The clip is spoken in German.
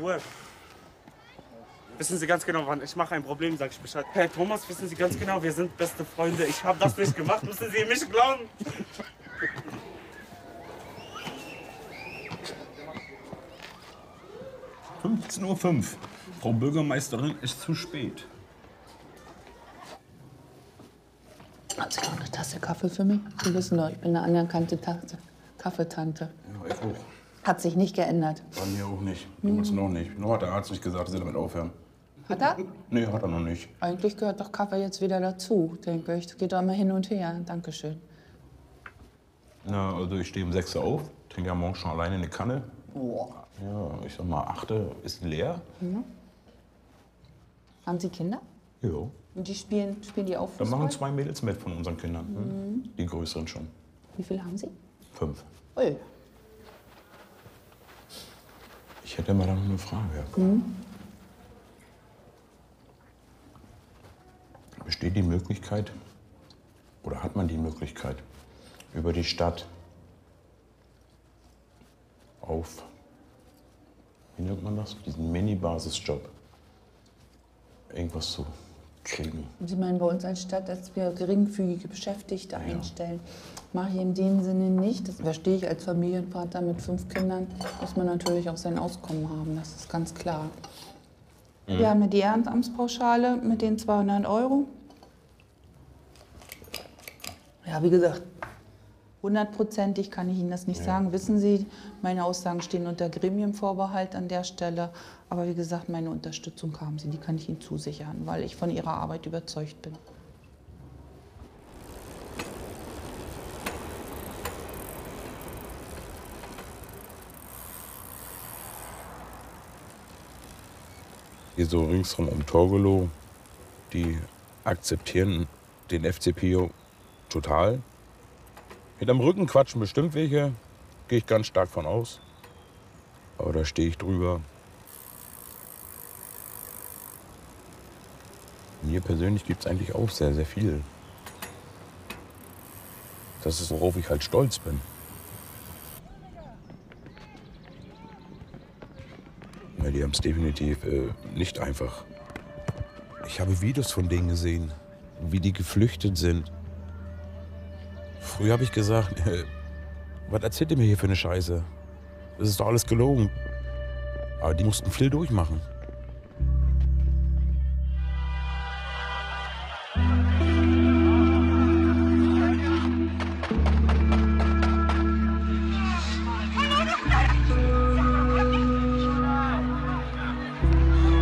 Ruhe. Wissen Sie ganz genau, wann ich mache ein Problem, sag ich Bescheid. Herr Thomas, wissen Sie ganz genau, wir sind beste Freunde. Ich habe das nicht gemacht, müssen Sie mich glauben. 15:05 Uhr. Frau Bürgermeisterin, ist zu spät. Hat sie noch eine Tasse Kaffee für mich? Sie wissen doch, ich bin eine anerkannte Kaffeetante. Ja, ich auch. Hat sich nicht geändert. Bei mir auch nicht. Damals noch nicht. Noch hat der Arzt nicht gesagt, dass Sie damit aufhören. Hat er? Nee, hat er noch nicht. Eigentlich gehört doch Kaffee jetzt wieder dazu, denke ich. Das geht doch immer hin und her. Dankeschön. Na, also ich stehe um 6 Uhr auf, trinke ja morgens schon alleine eine Kanne. Oh. Ja, ich sag mal, 8 ist leer. Mhm. Haben Sie Kinder? Ja. Und die spielen die auch Da Fußball? machen 2 Mädels mit von unseren Kindern. Mhm. Die größeren schon. Wie viele haben Sie? 5. Ui. Ich hätte mal da noch eine Frage. Mhm. Besteht die Möglichkeit, oder hat man die Möglichkeit, über die Stadt auf, wie nennt man das, diesen Mini-Basisjob irgendwas zu kriegen? Sie meinen bei uns als Stadt, dass wir geringfügige Beschäftigte einstellen. Mache ich in dem Sinne nicht. Das verstehe ich als Familienvater mit 5 Kindern. Muss man natürlich auch sein Auskommen haben, das ist ganz klar. Wir haben ja die Ehrenamtspauschale mit den 200 €. Ja, wie gesagt, 100%ig kann ich Ihnen das nicht sagen. Wissen Sie, meine Aussagen stehen unter Gremienvorbehalt an der Stelle. Aber wie gesagt, meine Unterstützung haben Sie, die kann ich Ihnen zusichern, weil ich von Ihrer Arbeit überzeugt bin. Hier so ringsrum um Torgelow, die akzeptieren den FCPO total. Hinterm Rücken quatschen bestimmt welche, gehe ich ganz stark von aus. Aber da stehe ich drüber. Mir persönlich gibt es eigentlich auch sehr, sehr viel. Das ist, worauf ich halt stolz bin. Ja, die haben es definitiv nicht einfach. Ich habe Videos von denen gesehen, wie die geflüchtet sind. Früher habe ich gesagt, was erzählt ihr mir hier für eine Scheiße? Das ist doch alles gelogen. Aber die mussten viel durchmachen.